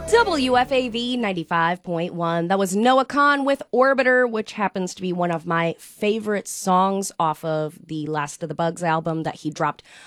WFAV 95.1. That was Noah Kahan with Orbiter, which happens to be one of my favorite songs off of the Last of the Bugs album that he dropped